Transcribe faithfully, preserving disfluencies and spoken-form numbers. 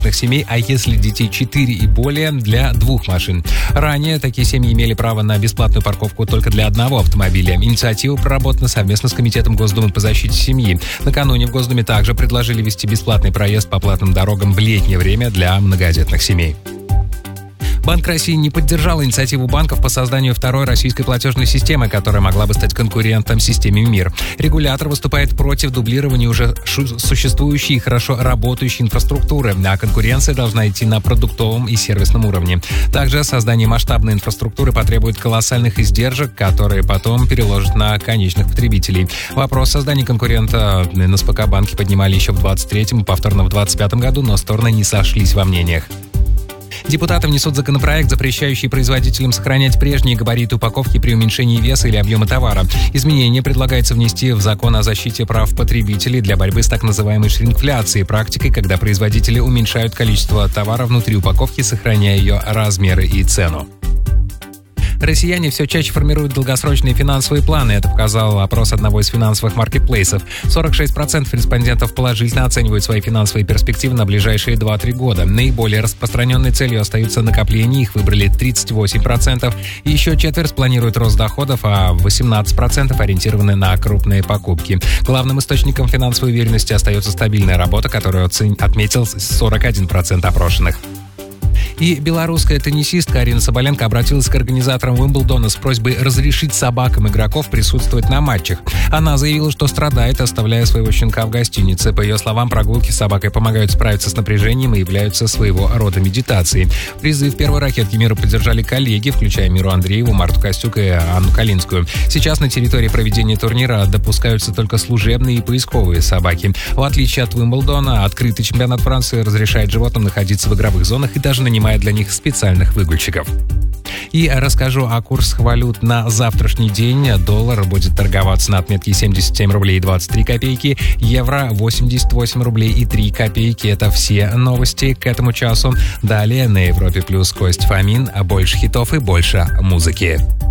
семей, а если детей четыре и более, для двух машин. Ранее такие семьи имели право на бесплатную парковку только для одного автомобиля. Инициатива проработана совместно с Комитетом Госдумы по защите семьи. Накануне в Госдуме также предложили ввести бесплатный проезд по платным дорогам в летнее время для многодетных семей. Банк России не поддержал инициативу банков по созданию второй российской платежной системы, которая могла бы стать конкурентом системе МИР. Регулятор выступает против дублирования уже существующей и хорошо работающей инфраструктуры, а конкуренция должна идти на продуктовом и сервисном уровне. Также создание масштабной инфраструктуры потребует колоссальных издержек, которые потом переложат на конечных потребителей. Вопрос создания конкурента на СПК-банки поднимали еще в двадцать третьем и повторно в двадцать пятом году, но стороны не сошлись во мнениях. Депутаты внесут законопроект, запрещающий производителям сохранять прежние габариты упаковки при уменьшении веса или объема товара. Изменение предлагается внести в закон о защите прав потребителей для борьбы с так называемой шринкфляцией, практикой, когда производители уменьшают количество товара внутри упаковки, сохраняя ее размеры и цену. Россияне все чаще формируют долгосрочные финансовые планы. Это показал опрос одного из финансовых маркетплейсов. сорок шесть процентов респондентов положительно оценивают свои финансовые перспективы на ближайшие два-три года. Наиболее распространенной целью остаются накопления. Их выбрали тридцать восемь процентов. И еще четверть планирует рост доходов, а восемнадцать процентов ориентированы на крупные покупки. Главным источником финансовой уверенности остается стабильная работа, которую отметил сорок один процент опрошенных. И белорусская теннисистка Арина Соболенко обратилась к организаторам Уимблдона с просьбой разрешить собакам игроков присутствовать на матчах. Она заявила, что страдает, оставляя своего щенка в гостинице. По ее словам, прогулки с собакой помогают справиться с напряжением и являются своего рода медитацией. Призыв первой ракетки мира поддержали коллеги, включая Миру Андрееву, Марту Костюк и Анну Калинскую. Сейчас на территории проведения турнира допускаются только служебные и поисковые собаки. В отличие от Уимблдона, открытый чемпионат Франции разрешает животным находиться в игровых зонах и даже нанимает для них специальных выгульщиков. И расскажу о курсах валют на завтрашний день. Доллар будет торговаться на отметке семьдесят семь рублей и двадцать три копейки, евро восемьдесят восемь рублей и три копейки. Это все новости к этому часу. Далее на Европе плюс Кость Фомин. Больше хитов и больше музыки.